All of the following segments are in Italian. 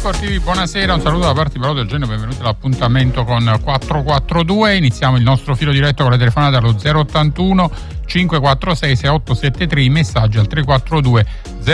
Sportivi, buonasera, un saluto da parte di Paolo Del Genio, benvenuti all'appuntamento con 442. Iniziamo il nostro filo diretto con le telefonate allo 081 546 6873, i messaggi al 342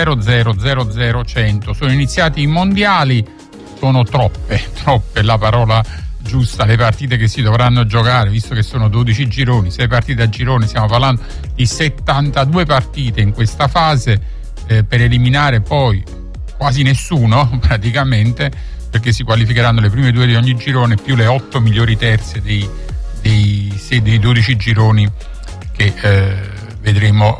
0000 100. Sono iniziati i mondiali, sono troppe la parola giusta, le partite che si dovranno giocare, visto che sono 12 gironi, 6 partite a girone, stiamo parlando di 72 partite in questa fase, per eliminare poi quasi nessuno praticamente, perché si qualificheranno le prime 2 di ogni girone più le 8 migliori terze dei 12 gironi che vedremo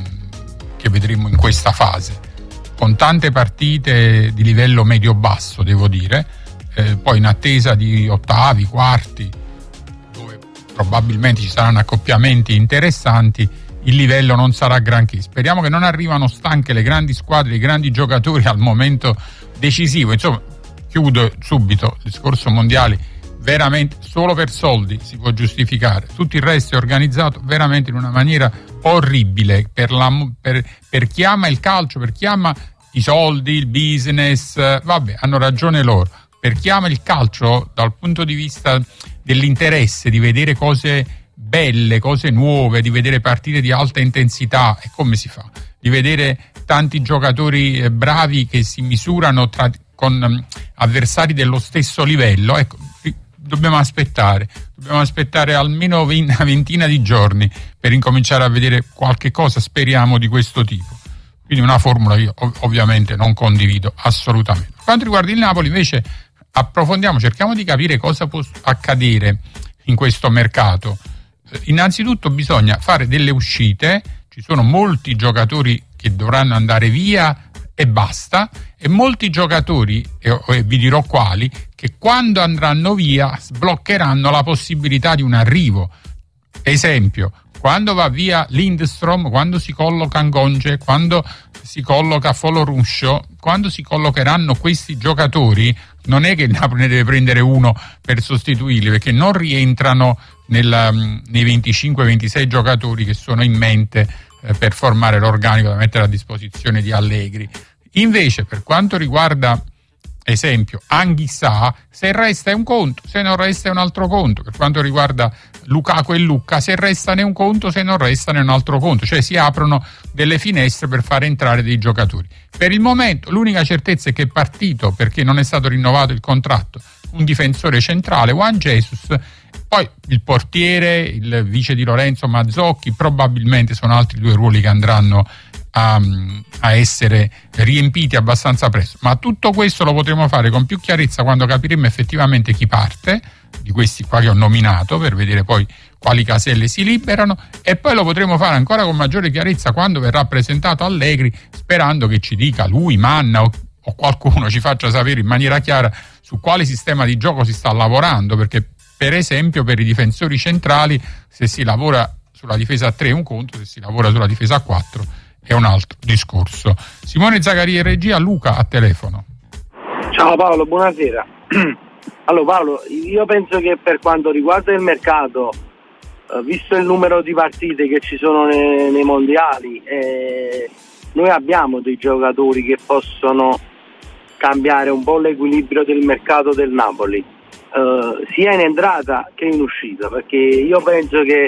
in questa fase, con tante partite di livello medio-basso, devo dire, poi in attesa di ottavi, quarti, dove probabilmente ci saranno accoppiamenti interessanti. Il livello non sarà granché. Speriamo che non arrivano stanche le grandi squadre, i grandi giocatori al momento decisivo. Insomma, chiudo subito il discorso mondiali, veramente solo per soldi si può giustificare. Tutto il resto è organizzato veramente in una maniera orribile per chi ama il calcio, per chi ama i soldi, il business, vabbè, hanno ragione loro. Per chi ama il calcio dal punto di vista dell'interesse, di vedere cose belle, cose nuove, di vedere partite di alta intensità, e come si fa? Di vedere tanti giocatori bravi che si misurano con avversari dello stesso livello. Ecco, dobbiamo aspettare almeno una ventina di giorni per incominciare a vedere qualche cosa, speriamo, di questo tipo. Quindi una formula che io ovviamente non condivido assolutamente. Per quanto riguarda il Napoli, invece, approfondiamo, cerchiamo di capire cosa può accadere in questo mercato. Innanzitutto bisogna fare delle uscite, ci sono molti giocatori che dovranno andare via e basta, e molti giocatori, e vi dirò quali, che quando andranno via sbloccheranno la possibilità di un arrivo. Esempio, quando va via Lindstrom, quando si colloca Ngonge, quando si colloca Foloruscio, quando si collocheranno questi giocatori, non è che il Napoli ne deve prendere uno per sostituirli, perché non rientrano nei 25-26 giocatori che sono in mente per formare l'organico da mettere a disposizione di Allegri. Invece, per quanto riguarda, esempio, Anghissà, se resta è un conto, se non resta è un altro conto. Per quanto riguarda Lukaku e Lucca, se resta ne è un conto, se non resta ne è un altro conto. Cioè si aprono delle finestre per fare entrare dei giocatori. Per il momento l'unica certezza è che è partito, perché non è stato rinnovato il contratto, un difensore centrale, Juan Jesus. Poi il portiere, il vice di Lorenzo Mazzocchi, probabilmente sono altri 2 ruoli che andranno a essere riempiti abbastanza presto, ma tutto questo lo potremo fare con più chiarezza quando capiremo effettivamente chi parte di questi qua che ho nominato, per vedere poi quali caselle si liberano, e poi lo potremo fare ancora con maggiore chiarezza quando verrà presentato Allegri, sperando che ci dica lui, Manna o qualcuno ci faccia sapere in maniera chiara su quale sistema di gioco si sta lavorando, perché per esempio per i difensori centrali, se si lavora sulla difesa a 3 è un conto, se si lavora sulla difesa a 4 è un altro discorso. Simone Zaccaria in regia, Luca a telefono. Ciao Paolo, buonasera. Allora Paolo, io penso che per quanto riguarda il mercato, visto il numero di partite che ci sono nei mondiali, noi abbiamo dei giocatori che possono cambiare un po' l'equilibrio del mercato del Napoli, sia in entrata che in uscita, perché io penso che,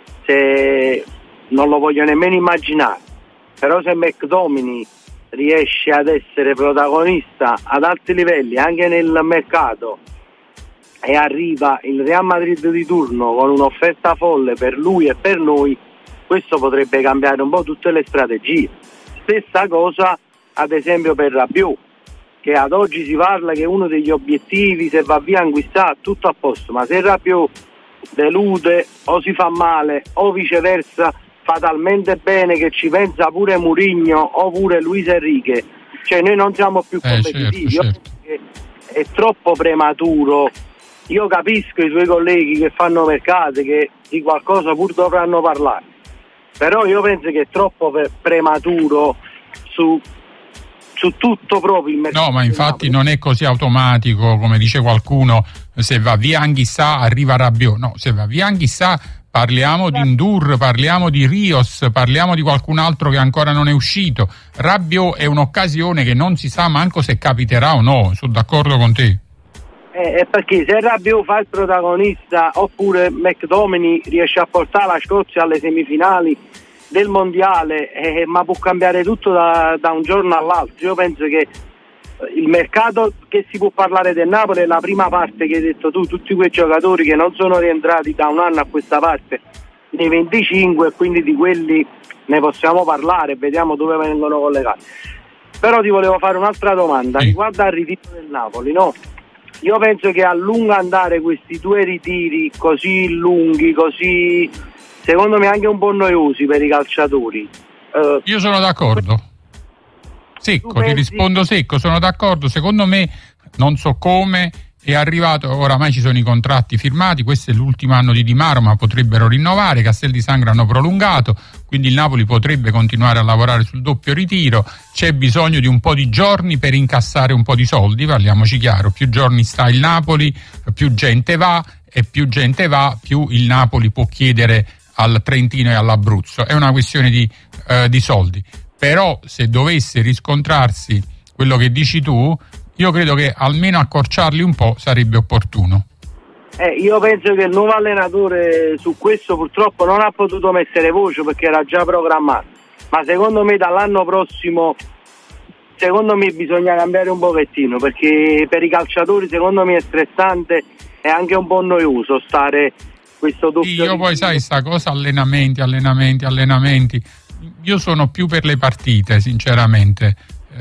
se non lo voglio nemmeno immaginare, però se McTominay riesce ad essere protagonista ad alti livelli anche nel mercato e arriva il Real Madrid di turno con un'offerta folle per lui e per noi, questo potrebbe cambiare un po' tutte le strategie. Stessa cosa ad esempio per Rabiot, che ad oggi si parla che uno degli obiettivi, se va via Anguissà, tutto a posto, ma se Rabiot delude o si fa male o viceversa fa talmente bene che ci pensa pure Mourinho o pure Luis Enrique, cioè noi non siamo più competitivi. Certo. È troppo prematuro. Io capisco i tuoi colleghi che fanno mercati, che di qualcosa pur dovranno parlare, però io penso che è troppo prematuro su tutto proprio il mercato. No, ma infatti non è così automatico, come dice qualcuno, se va via Anghissà arriva Rabiot. No, se va via Anghissà parliamo di Ndour, parliamo di Rios, parliamo di qualcun altro che ancora non è uscito. Rabiot è un'occasione che non si sa manco se capiterà o no, sono d'accordo con te. Perché se Rabiot fa il protagonista oppure McTominay riesce a portare la Scozia alle semifinali del mondiale, ma può cambiare tutto da un giorno all'altro. Io penso che il mercato che si può parlare del Napoli è la prima parte che hai detto tu, tutti quei giocatori che non sono rientrati da un anno a questa parte nei 25, e quindi di quelli ne possiamo parlare e vediamo dove vengono collegati. Però ti volevo fare un'altra domanda riguardo al ritiro del Napoli, no? Io penso che a lungo andare questi due ritiri così lunghi, così secondo me anche un po' noiosi per i calciatori. Io sono d'accordo. Secco, ti rispondo secco, sono d'accordo. Secondo me, non so come, è arrivato, oramai ci sono i contratti firmati, questo è l'ultimo anno di Di Maro, ma potrebbero rinnovare, Castel di Sangro hanno prolungato, quindi il Napoli potrebbe continuare a lavorare sul doppio ritiro. C'è bisogno di un po' di giorni per incassare un po' di soldi, parliamoci chiaro, più giorni sta il Napoli, più gente va, e più gente va, più il Napoli può chiedere al Trentino e all'Abruzzo. È una questione di soldi. Però se dovesse riscontrarsi quello che dici tu, io credo che almeno accorciarli un po' sarebbe opportuno. Io penso che il nuovo allenatore su questo purtroppo non ha potuto mettere voce perché era già programmato, ma secondo me dall'anno prossimo bisogna cambiare un pochettino, perché per i calciatori secondo me è stressante e anche un po' noioso stare questo doppio. Io poi sai sta cosa, allenamenti. Io sono più per le partite, sinceramente.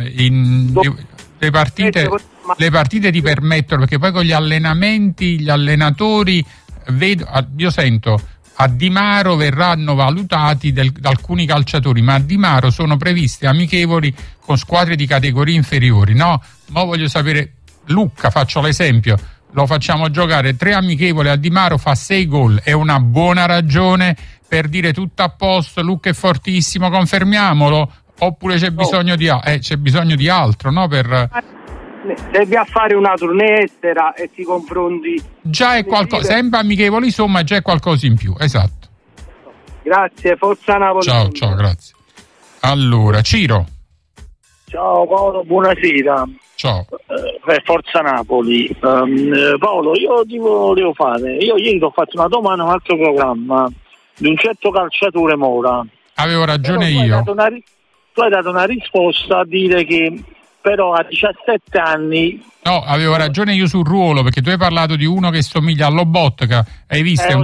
Le partite ti permettono, perché poi con gli allenamenti, gli allenatori, io sento a Di Maro verranno valutati da alcuni calciatori, ma a Di Maro sono previste amichevoli con squadre di categorie inferiori, no? Ma voglio sapere, Lucca, faccio l'esempio, lo facciamo giocare 3 amichevoli a Di Maro, fa 6 gol, è una buona ragione per dire tutto a posto, Lucca è fortissimo, confermiamolo, oppure c'è bisogno di altro, no? Devi a fare una tournée estera e ti confronti. Già è qualcosa, sempre amichevoli, insomma, già è qualcosa in più, esatto. Grazie, forza Napoli. Ciao, grazie. Allora, Ciro. Ciao Paolo, buonasera. Ciao. Forza Napoli. Paolo, io ti volevo fare. Io ieri ti ho fatto una domanda a un altro programma di un certo calciatore Mora. Avevo ragione io. Tu hai dato una risposta a dire che però a 17 anni... No, avevo ragione io sul ruolo, perché tu hai parlato di uno che somiglia a Lobotka, hai visto? È un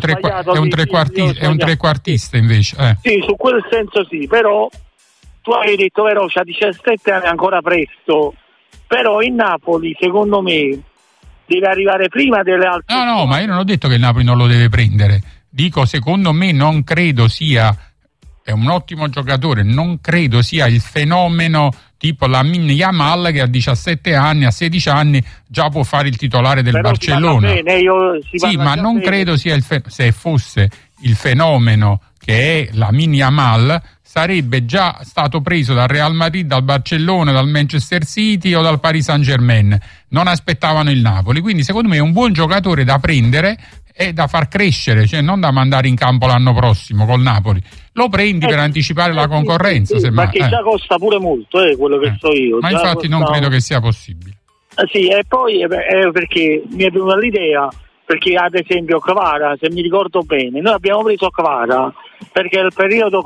trequartista invece. Sì, su quel senso sì, però tu hai detto però c'ha 17 anni, ancora presto, però in Napoli secondo me deve arrivare prima delle altre... No, ma io non ho detto che il Napoli non lo deve prendere, dico secondo me non credo sia... È un ottimo giocatore, non credo sia il fenomeno tipo Lamine Yamal che a 17 anni, a 16 anni già può fare il titolare del però Barcellona. Sì, ma non credo sia se fosse il fenomeno che è Lamine Yamal sarebbe già stato preso dal Real Madrid, dal Barcellona, dal Manchester City o dal Paris Saint-Germain. Non aspettavano il Napoli, quindi secondo me è un buon giocatore da prendere e da far crescere, cioè non da mandare in campo l'anno prossimo col Napoli. Lo prendi per anticipare la concorrenza, ma che già costa pure molto, quello che so io. Ma infatti non credo che sia possibile. Sì, e poi perché mi è venuta l'idea, perché ad esempio Kvara, se mi ricordo bene, noi abbiamo preso Kvara perché il periodo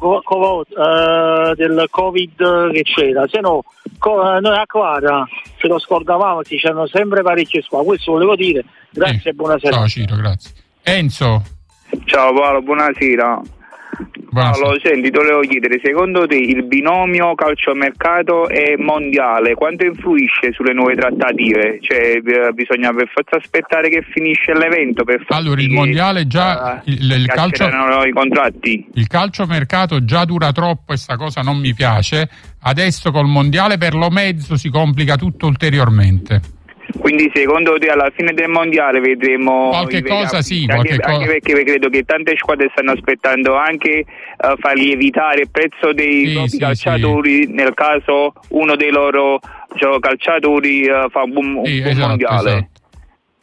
del Covid che c'era, se no noi a Kvara se lo scordavamo, c'erano sempre parecchie squadre, questo volevo dire. Grazie e buonasera. Ciao Ciro, grazie. Enzo. Ciao Paolo, buonasera. Paolo, senti, ti volevo chiedere, secondo te il binomio calciomercato e mondiale quanto influisce sulle nuove trattative? Cioè bisogna per forza aspettare che finisce l'evento per far allora il mondiale già il calcio, i contratti. Il calciomercato già dura troppo e sta cosa non mi piace, adesso col mondiale per lo mezzo si complica tutto ulteriormente. Quindi secondo te alla fine del mondiale vedremo qualche cosa, sì, anche perché credo che tante squadre stanno aspettando anche far lievitare il prezzo dei propri calciatori, sì. Nel caso uno dei loro calciatori fa un mondiale. Esatto.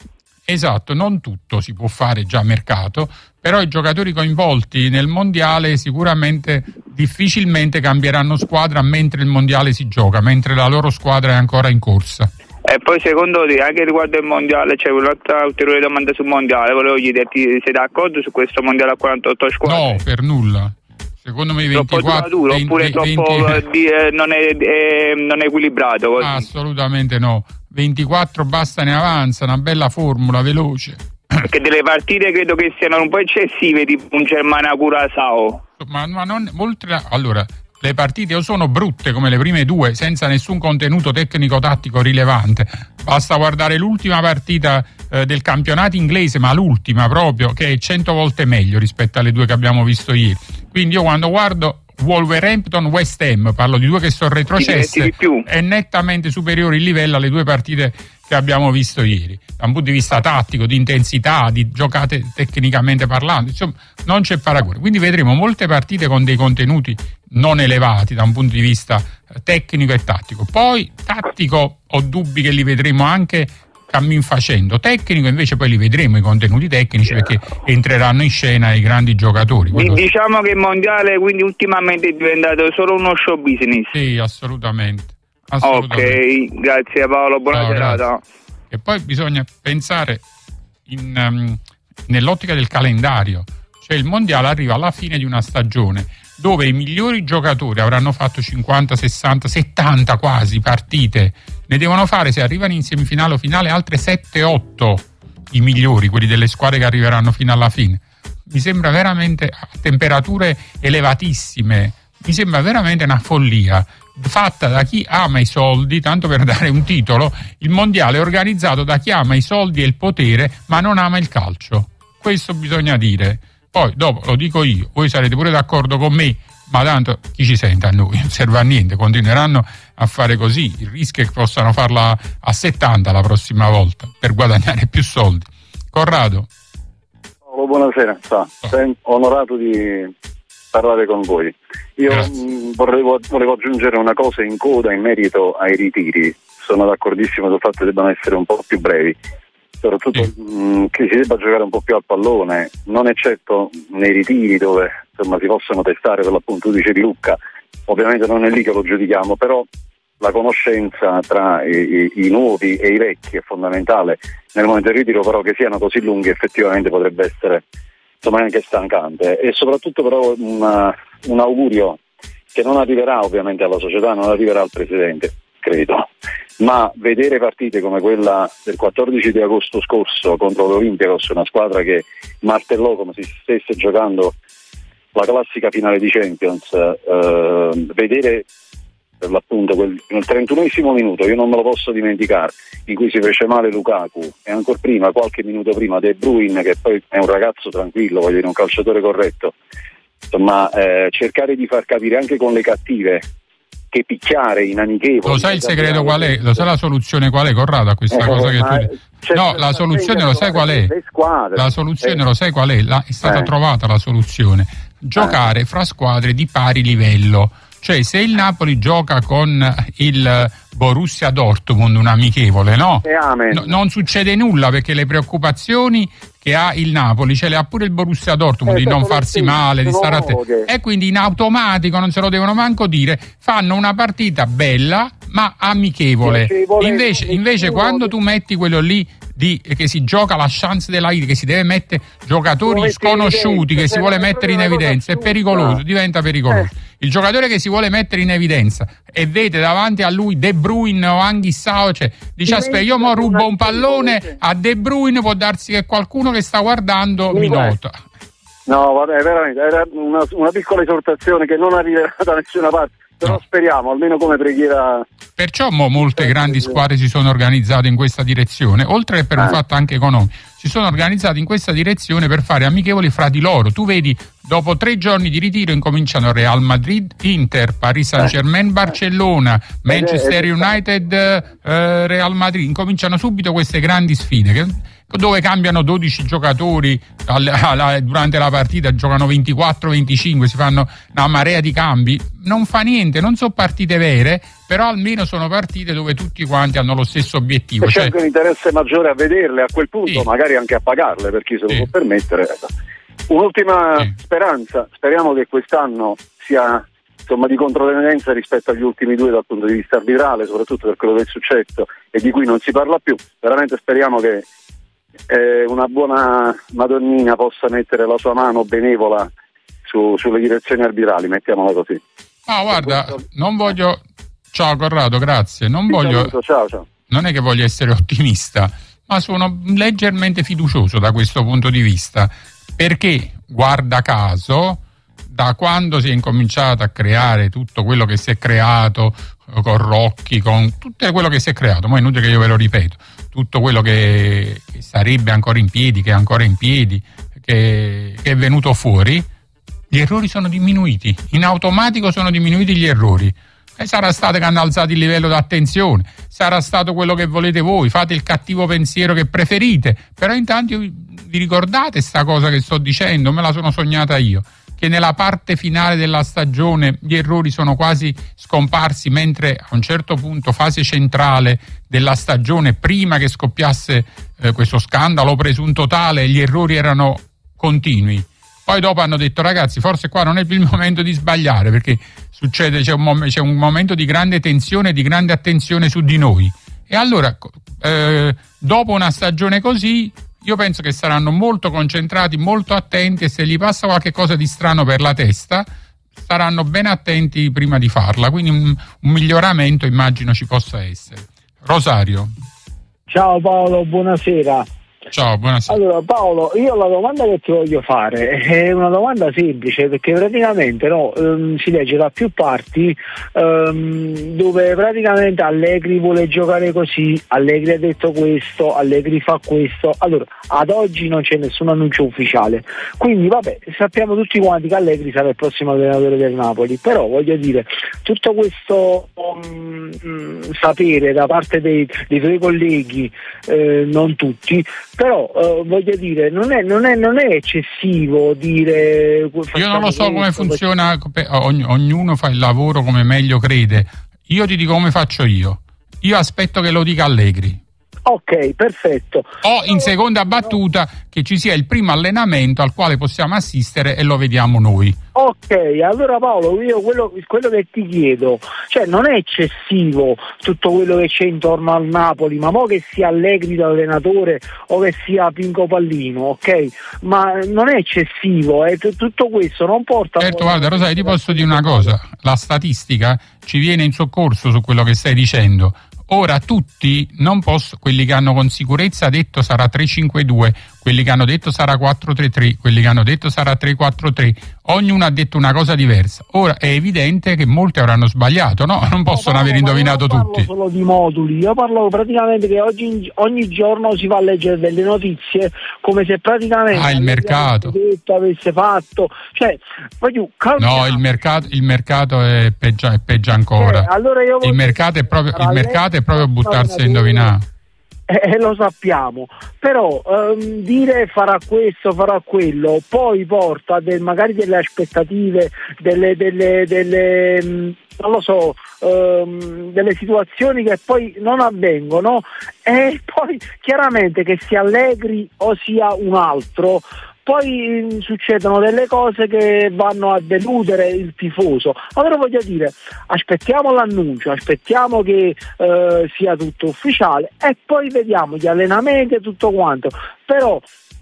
Esatto, non tutto si può fare già a mercato, però i giocatori coinvolti nel mondiale sicuramente difficilmente cambieranno squadra mentre il mondiale si gioca, mentre la loro squadra è ancora in corsa. E poi secondo te, anche riguardo il mondiale, c'è un'altra ulteriore domanda sul mondiale, volevo chiederti, sei d'accordo su questo mondiale a 48 squadre? No, per nulla. Secondo me 24 duro, oppure non è equilibrato così. Assolutamente no. 24 basta, ne avanza, una bella formula veloce. Perché delle partite credo che siano un po' eccessive, tipo un Germania-Curaçao. Ma non oltre allora, le partite o sono brutte come le prime due, senza nessun contenuto tecnico-tattico rilevante. Basta guardare l'ultima partita del campionato inglese, ma l'ultima proprio, che è 100 volte meglio rispetto alle due che abbiamo visto ieri. Quindi io quando guardo Wolverhampton-West Ham, parlo di due che sono retrocesse, è nettamente superiore il livello alle due partite che abbiamo visto ieri, da un punto di vista tattico, di intensità, di giocate tecnicamente parlando, insomma non c'è paragone. Quindi vedremo molte partite con dei contenuti non elevati da un punto di vista tecnico e tattico. Poi tattico ho dubbi che li vedremo anche cammin facendo, tecnico invece poi li vedremo i contenuti tecnici, perché entreranno in scena i grandi giocatori. Diciamo che il mondiale quindi ultimamente è diventato solo uno show business. Sì, assolutamente. Ok, grazie Paolo, buona serata. E poi bisogna pensare nell'ottica del calendario, cioè il mondiale arriva alla fine di una stagione dove i migliori giocatori avranno fatto 50, 60, 70 quasi partite, ne devono fare, se arrivano in semifinale o finale, altre 7-8 i migliori, quelli delle squadre che arriveranno fino alla fine. Mi sembra veramente a temperature elevatissime, mi sembra veramente una follia fatta da chi ama i soldi. Tanto per dare un titolo, il mondiale è organizzato da chi ama i soldi e il potere ma non ama il calcio, questo bisogna dire. Poi dopo lo dico io, voi sarete pure d'accordo con me, ma tanto chi ci sente a noi, non serve a niente, continueranno a fare così, il rischio è che possano farla a 70 la prossima volta per guadagnare più soldi. Corrado. Buonasera, onorato di parlare con voi. Io volevo aggiungere una cosa in coda in merito ai ritiri. Sono d'accordissimo sul fatto che debbano essere un po' più brevi, soprattutto che si debba giocare un po' più a pallone, non eccetto nei ritiri dove insomma si possono testare, per l'appunto tu dicevi Lucca, ovviamente non è lì che lo giudichiamo, però la conoscenza tra i nuovi e i vecchi è fondamentale nel momento del ritiro, però che siano così lunghi effettivamente potrebbe essere insomma anche stancante. E soprattutto però un augurio che non arriverà ovviamente alla società, non arriverà al presidente, credo, ma vedere partite come quella del 14 di agosto scorso contro l'Olympiacos, una squadra che martellò come se stesse giocando la classica finale di Champions, vedere per l'appunto nel 31esimo minuto, io non me lo posso dimenticare, in cui si fece male Lukaku, e ancora prima, qualche minuto prima, De Bruyne, che poi è un ragazzo tranquillo, voglio dire, un calciatore corretto, insomma cercare di far capire anche con le cattive che picchiare in amichevoli. Lo sai il segreto qual è? Lo sai la soluzione qual è, Corrado, a questa cosa che tu... No, la soluzione lo sai qual è? La soluzione lo sai qual è? È stata trovata la soluzione. Giocare fra squadre di pari livello. Cioè, se il Napoli gioca con il Borussia Dortmund, un amichevole, no? Non succede nulla, perché le preoccupazioni che ha il Napoli ce le ha pure il Borussia Dortmund, di non farsi male, di stare attenti. E quindi in automatico, non se lo devono manco dire, fanno una partita bella ma amichevole. Invece quando tu metti quello lì che si gioca la chance della vita, che si deve mettere giocatori sconosciuti, che si vuole mettere in evidenza, è pericoloso, diventa pericoloso. Il giocatore che si vuole mettere in evidenza e vede davanti a lui De Bruyne o Anghissao, cioè dice aspetta, io mo rubo un pallone a De Bruyne, può darsi che qualcuno che sta guardando mi nota. No, vabbè, veramente era una piccola esortazione che non arriverà da nessuna parte, però speriamo, almeno come preghiera. Perciò molte grandi squadre si sono organizzate in questa direzione, oltre che per un fatto anche economico. Si sono organizzati in questa direzione per fare amichevoli fra di loro. Tu vedi dopo 3 giorni di ritiro incominciano Real Madrid, Inter, Paris Saint-Germain, Barcellona, Manchester United, Real Madrid. Incominciano subito queste grandi sfide dove cambiano 12 giocatori durante la partita, giocano 24-25, si fanno una marea di cambi. Non fa niente, non sono partite vere, però almeno sono partite dove tutti quanti hanno lo stesso obiettivo. C'è anche un interesse maggiore a vederle a quel punto, magari anche a pagarle per chi se lo può permettere. Un'ultima speranza, speriamo che quest'anno sia di controtendenza rispetto agli ultimi 2 dal punto di vista arbitrale, soprattutto per quello che è successo e di cui non si parla più. Veramente speriamo che una buona Madonnina possa mettere la sua mano benevola sulle direzioni arbitrali, mettiamola così. Guarda, non voglio... Ciao Corrado, grazie. Non voglio... Ciao. Non è che voglio essere ottimista, ma sono leggermente fiducioso da questo punto di vista, perché, guarda caso, da quando si è incominciato a creare tutto quello che si è creato con Rocchi, con tutto quello che si è creato, ma è inutile che io ve lo ripeto, tutto quello che sarebbe ancora in piedi, che è ancora in piedi, che è venuto fuori, gli errori sono diminuiti, in automatico sono diminuiti gli errori. E sarà stato che hanno alzato il livello d'attenzione, sarà stato quello che volete voi, fate il cattivo pensiero che preferite, però intanto vi ricordate sta cosa che sto dicendo, me la sono sognata io, che nella parte finale della stagione gli errori sono quasi scomparsi, mentre a un certo punto, fase centrale della stagione, prima che scoppiasse questo scandalo presunto tale, gli errori erano continui. Poi dopo hanno detto ragazzi, forse qua non è più il momento di sbagliare, perché c'è un momento di grande tensione e di grande attenzione su di noi. E allora dopo una stagione così io penso che saranno molto concentrati, molto attenti, e se gli passa qualche cosa di strano per la testa saranno ben attenti prima di farla, quindi un miglioramento immagino ci possa essere. Rosario. Ciao Paolo, buonasera. Ciao, buonasera. Allora Paolo, io la domanda che ti voglio fare è una domanda semplice, perché praticamente si legge da più parti dove praticamente Allegri vuole giocare così, Allegri ha detto questo, Allegri fa questo. Allora, ad oggi non c'è nessun annuncio ufficiale, quindi vabbè, sappiamo tutti quanti che Allegri sarà il prossimo allenatore del Napoli, però voglio dire, tutto questo sapere da parte dei tuoi colleghi, non tutti, però voglio dire, non è eccessivo dire. Io non lo so come funziona, ognuno fa il lavoro come meglio crede. Io ti dico come faccio io aspetto che lo dica Allegri. Ok, perfetto. O in seconda battuta che ci sia il primo allenamento al quale possiamo assistere e lo vediamo noi. Ok, allora Paolo, io quello che ti chiedo, cioè non è eccessivo tutto quello che c'è intorno al Napoli, ma mo che sia Allegri da allenatore o che sia Pinco Pallino, ok? Ma non è eccessivo, tutto questo non porta... Certo, guarda Rosario, ti posso dire una cosa, la statistica ci viene in soccorso su quello che stai dicendo. Ora tutti non possono, quelli che hanno con sicurezza detto sarà 3-5-2, quelli che hanno detto sarà 4-3-3, quelli che hanno detto sarà 3-4-3, ognuno ha detto una cosa diversa. Ora è evidente che molti avranno sbagliato, no? Non possono aver indovinato tutti. Io parlo solo di moduli, io parlo praticamente che ogni giorno si va a leggere delle notizie come se praticamente il mercato avesse fatto, cioè no, il mercato è peggio ancora. Allora il mercato è proprio buttarsi a indovinare. Lo sappiamo, però dire farà questo, farà quello, poi porta magari delle aspettative, non lo so, delle situazioni che poi non avvengono, e poi chiaramente che sia Allegri o sia un altro, poi succedono delle cose che vanno a deludere il tifoso. Allora voglio dire, aspettiamo l'annuncio, aspettiamo che sia tutto ufficiale e poi vediamo gli allenamenti e tutto quanto. Però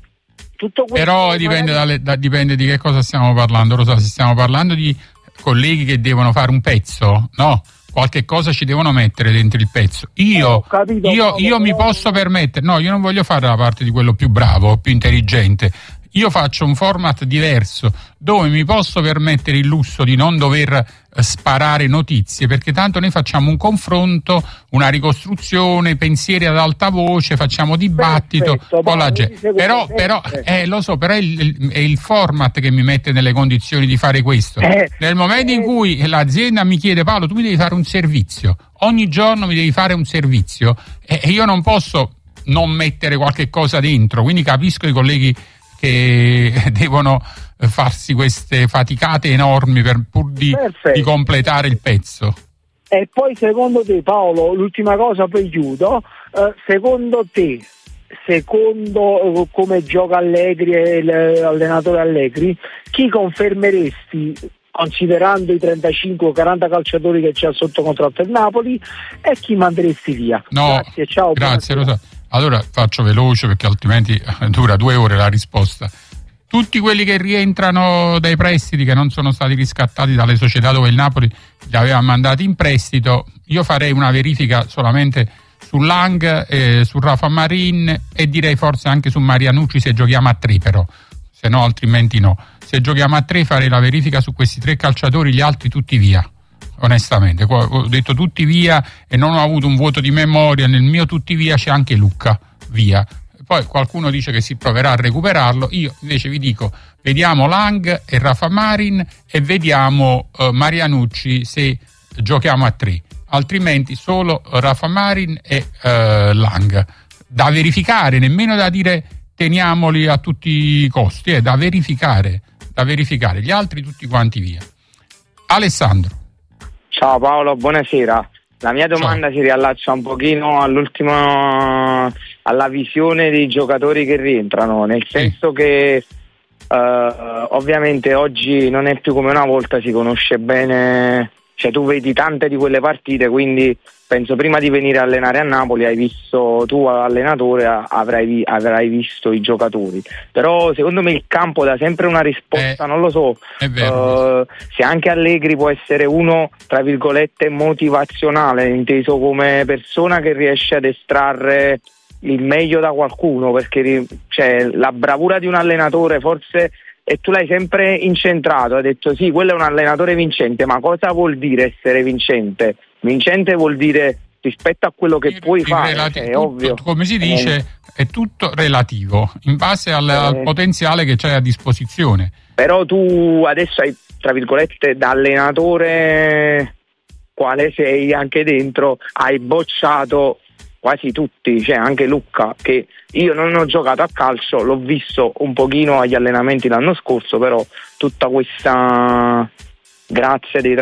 dipende di che cosa stiamo parlando, Rosa. Se stiamo parlando di colleghi che devono fare un pezzo, no? Qualche cosa ci devono mettere dentro il pezzo. Io mi posso permettere, no, io non voglio fare la parte di quello più bravo, più intelligente. io faccio un format diverso dove mi posso permettere il lusso di non dover sparare notizie, perché tanto noi facciamo un confronto, una ricostruzione, pensieri ad alta voce, facciamo dibattito con la gente. Però lo so, però è il format che mi mette nelle condizioni di fare questo. Nel momento in cui l'azienda mi chiede: Paolo, tu mi devi fare un servizio, ogni giorno mi devi fare un servizio, e io non posso non mettere qualche cosa dentro, quindi capisco i colleghi che devono farsi queste faticate enormi pur di completare il pezzo. E poi secondo te, Paolo, l'ultima cosa poi chiudo, secondo come gioca Allegri e l'allenatore Allegri, chi confermeresti considerando i 35-40 calciatori che c'ha sotto contratto il Napoli, e chi manderesti via? No, grazie, ciao. Grazie, lo so. Allora faccio veloce perché altrimenti dura 2 ore la risposta. Tutti quelli che rientrano dai prestiti, che non sono stati riscattati dalle società dove il Napoli li aveva mandati in prestito, io farei una verifica solamente su Lang, su Rafa Marin, e direi forse anche su Marianucci se giochiamo a 3, però se no altrimenti no. Se giochiamo a 3 farei la verifica su questi 3 calciatori, gli altri tutti via. Onestamente, ho detto tutti via e non ho avuto un vuoto di memoria. Nel mio tutti via c'è anche Lucca via. Poi qualcuno dice che si proverà a recuperarlo, io invece vi dico: vediamo Lang e Rafa Marin e vediamo Marianucci se giochiamo a 3, altrimenti solo Rafa Marin e Lang. Da verificare, nemmeno da dire teniamoli a tutti i costi, è da verificare, gli altri tutti quanti via. Alessandro. Ciao Paolo, buonasera. La mia domanda si riallaccia un pochino alla visione dei giocatori che rientrano, nel senso che ovviamente oggi non è più come una volta, si conosce bene, cioè tu vedi tante di quelle partite, quindi penso prima di venire a allenare a Napoli hai visto, tu allenatore avrai visto i giocatori, però secondo me il campo dà sempre una risposta, non lo so, se anche Allegri può essere uno tra virgolette motivazionale, inteso come persona che riesce ad estrarre il meglio da qualcuno, perché cioè, la bravura di un allenatore forse, e tu l'hai sempre incentrato, hai detto sì, quello è un allenatore vincente, ma cosa vuol dire essere vincente? Vincente vuol dire rispetto a quello che puoi fare, è ovvio. Come si dice, è tutto relativo, in base al potenziale che c'hai a disposizione. Però tu adesso hai, tra virgolette, da allenatore, quale sei anche dentro, hai bocciato quasi tutti, cioè anche Lucca, che io non ho giocato a calcio, l'ho visto un pochino agli allenamenti l'anno scorso, però tutta questa grazia dei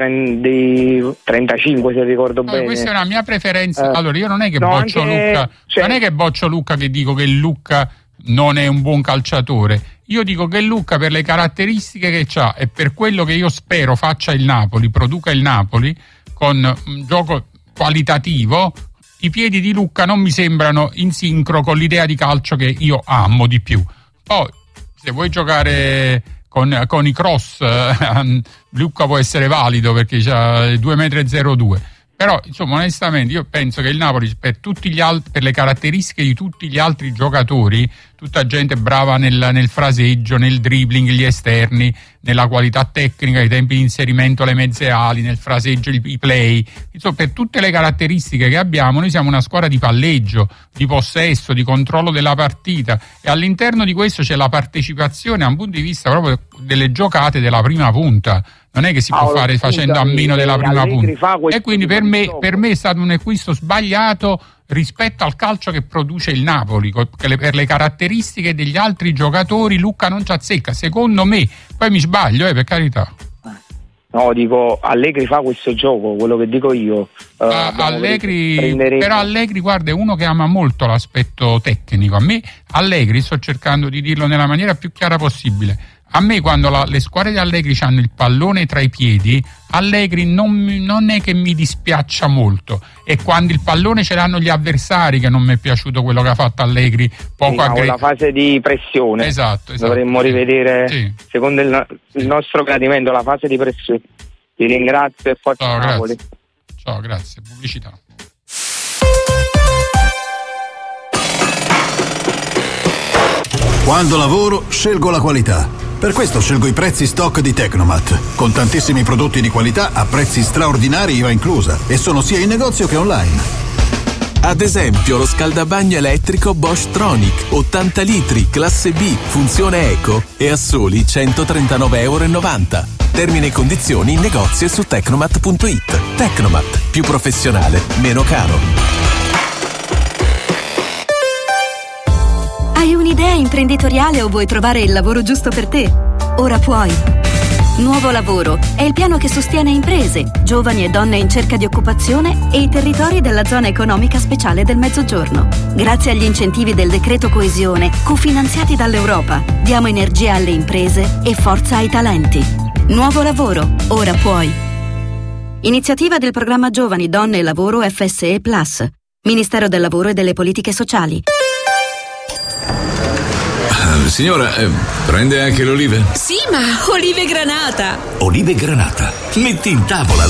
35, se ricordo bene. Questa è una mia preferenza. Allora io non è che boccio Lucca, non è che boccio Lucca che dico che Lucca non è un buon calciatore. Io dico che Lucca, per le caratteristiche che ha e per quello che io spero faccia il Napoli, produca il Napoli con un gioco qualitativo, i piedi di Lucca non mi sembrano in sincro con l'idea di calcio che io amo di più. Poi se vuoi giocare con i cross, Lucca può essere valido perché ha 2,02 m. Però insomma, onestamente io penso che il Napoli, per le caratteristiche di tutti gli altri giocatori, tutta gente brava nel fraseggio, nel dribbling, gli esterni, nella qualità tecnica, i tempi di inserimento, le mezze ali, nel fraseggio, i play, insomma, per tutte le caratteristiche che abbiamo, noi siamo una squadra di palleggio, di possesso, di controllo della partita, e all'interno di questo c'è la partecipazione a un punto di vista proprio delle giocate della prima punta. Non è che si può fare facendo a meno della prima punta. E quindi per me è stato un acquisto sbagliato rispetto al calcio che produce il Napoli, per le caratteristiche degli altri giocatori Lucca non ci azzecca, secondo me. Poi mi sbaglio, per carità. No, dico, Allegri fa questo gioco, quello che dico io. Però Allegri, guarda, è uno che ama molto l'aspetto tecnico. A me Allegri, sto cercando di dirlo nella maniera più chiara possibile, a me quando le squadre di Allegri hanno il pallone tra i piedi, Allegri non è che mi dispiaccia molto, e quando il pallone ce l'hanno gli avversari che non mi è piaciuto quello che ha fatto Allegri la fase di pressione. Esatto. Dovremmo rivedere, secondo il nostro gradimento, la fase di pressione. Ti ringrazio e forza Napoli. Ciao, grazie. Pubblicità. Quando Quando lavoro, scelgo la qualità. Per questo scelgo i prezzi stock di Tecnomat, con tantissimi prodotti di qualità a prezzi straordinari, IVA inclusa, e sono sia in negozio che online. Ad esempio lo scaldabagno elettrico Bosch Tronic 80 litri classe B, funzione eco, e a soli €139,90. Termini e condizioni in negozio e su tecnomat.it. Tecnomat, più professionale, meno caro. Hai un'idea imprenditoriale o vuoi trovare il lavoro giusto per te? Ora puoi. Nuovo Lavoro è il piano che sostiene imprese, giovani e donne in cerca di occupazione e i territori della zona economica speciale del Mezzogiorno. Grazie agli incentivi del decreto coesione, cofinanziati dall'Europa, diamo energia alle imprese e forza ai talenti. Nuovo Lavoro, ora puoi. Iniziativa del programma Giovani, Donne e Lavoro FSE Plus. Ministero del Lavoro e delle Politiche Sociali. Signora, prende anche le olive? Sì, ma olive granata. Olive granata. Metti in tavola